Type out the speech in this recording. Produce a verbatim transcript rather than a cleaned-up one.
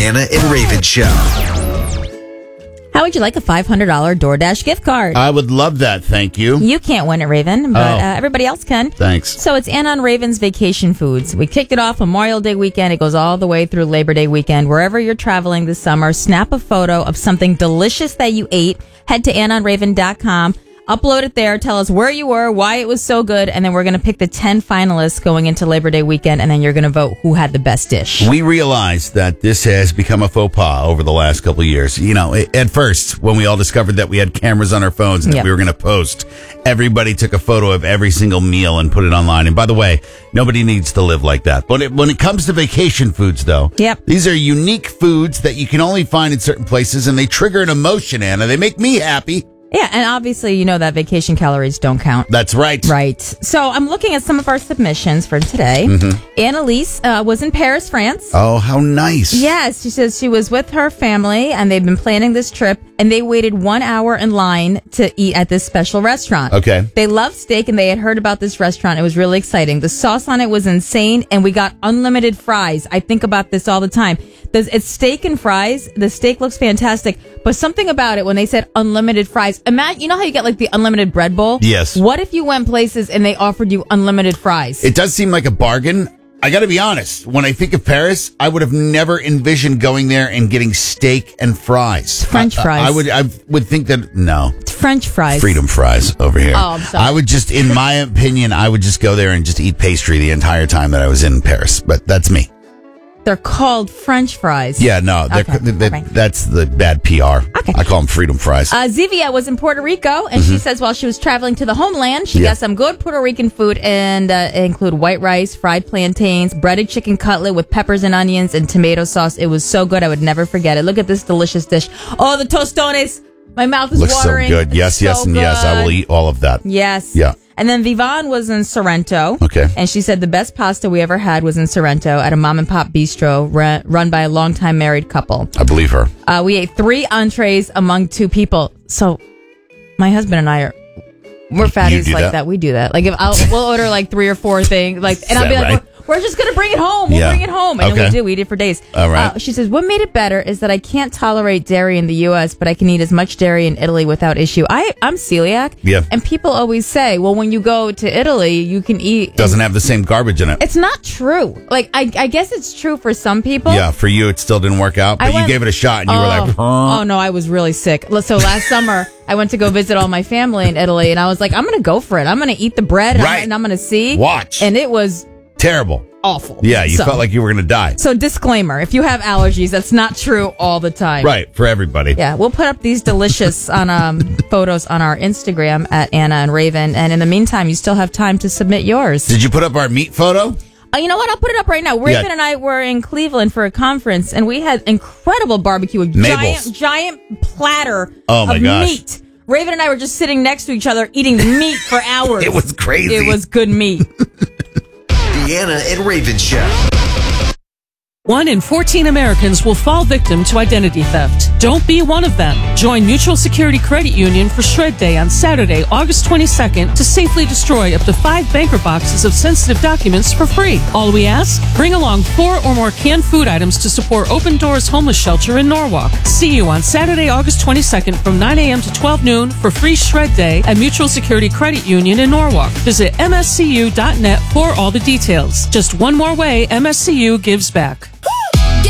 Anna and Raven Show. How would you like a five hundred dollars DoorDash gift card? I would love that, thank you. You can't win it, Raven, but Oh. uh, everybody else can. Thanks. So it's Anna and Raven's Vacation Foods. We kicked it off Memorial Day weekend. It goes all the way through Labor Day weekend. Wherever you're traveling this summer, snap a photo of something delicious that you ate. Head to anna and raven dot com. Upload it there. Tell us where you were, why it was so good, and then we're going to pick the ten finalists going into Labor Day weekend, and then you're going to vote who had the best dish. We realize that this has become a faux pas over the last couple of years. You know, at first, when we all discovered that we had cameras on our phones and Yep. that we were going to post, everybody took a photo of every single meal and put it online. And by the way, nobody needs to live like that. But it, when it comes to vacation foods, though, Yep. these are unique foods that you can only find in certain places, and they trigger an emotion, Anna. They make me happy. Yeah, and obviously you know that vacation calories don't count. That's right. Right. So I'm looking at some of our submissions for today. Mm-hmm. Annalise uh, was in Paris, France. Oh, how nice. Yes, she says she was with her family and they've been planning this trip and they waited one hour in line to eat at this special restaurant. Okay. They love steak and they had heard about this restaurant. It was really exciting. The sauce on it was insane and we got unlimited fries. I think about this all the time. There's, it's steak and fries. The steak looks fantastic, but something about it when they said unlimited fries. Imagine, you know how you get like the unlimited bread bowl? Yes. What if you went places and they offered you unlimited fries? It does seem like a bargain. I got to be honest. When I think of Paris, I would have never envisioned going there and getting steak and fries. French I, fries. I would. I would think that no. It's French fries. Freedom fries over here. Oh, I'm sorry. I would just, in my opinion, I would just go there and just eat pastry the entire time that I was in Paris. But that's me. They're called French fries. Yeah, no, they're- Okay, they- okay. that's the bad P R. Okay. I call them freedom fries. Uh, Zivia was in Puerto Rico, and she says while she was traveling to the homeland, she Mm-hmm. Yeah. got some good Puerto Rican food, and uh, it include white rice, fried plantains, breaded chicken cutlet with peppers and onions, and tomato sauce. It was so good, I would never forget it. Look at this delicious dish. Oh, the tostones. My mouth is Looks so watering. good. It's Yes, yes, so and yes. I will good. eat all of that. Yes. Yeah. And then Vivan was in Sorrento. Okay. And she said the best pasta we ever had was in Sorrento at a mom and pop bistro run, run by a longtime married couple. I believe her. Uh, we ate three entrees among two people. So my husband and I are we're fatties do like that? that. We do that. Like if I'll we'll order like three or four things, like, and Is I'll be that like, right? we're, we're just gonna bring it home. We'll Yeah. bring it home, and Okay. then we do. We eat it for days. All right. Uh, she says, what made it better is that I can't tolerate dairy in the U S, but I can eat as much dairy in Italy without issue. I I'm celiac. Yeah. And people always say, well, when you go to Italy, you can eat. Doesn't have the same garbage in it. It's not true. Like I I guess it's true for some people. Yeah, for you, it still didn't work out, I but you went- gave it a shot and you oh, were like, oh no, I was really sick. So last summer, I went to go visit all my family in Italy, and I was like, I'm going to go for it. I'm going to eat the bread, and I'm- Right. and I'm going to see. Watch. And it was terrible. awful. Yeah, you So- felt like you were going to die. So disclaimer, if you have allergies, that's not true all the time. Right, for everybody. Yeah, we'll put up these delicious on um, photos on our Instagram at Anna and Raven. And in the meantime, you still have time to submit yours. Did you put up our meat photo? Uh, you know what? I'll put it up right now. Raven Yeah. and I were in Cleveland for a conference, and we had incredible barbecue, a Mabel's. giant, giant platter Oh, my of gosh. meat. Raven and I were just sitting next to each other eating meat for hours. It was crazy. It was good meat. The Anna and Raven Show. One in fourteen Americans will fall victim to identity theft. Don't be one of them. Join Mutual Security Credit Union for Shred Day on Saturday, August twenty-second to safely destroy up to five banker boxes of sensitive documents for free. All we ask? Bring along four or more canned food items to support Open Doors Homeless Shelter in Norwalk. See you on Saturday, August twenty-second from nine a.m. to twelve noon for free Shred Day at Mutual Security Credit Union in Norwalk. Visit M S C U dot net for all the details. Just one more way M S C U gives back.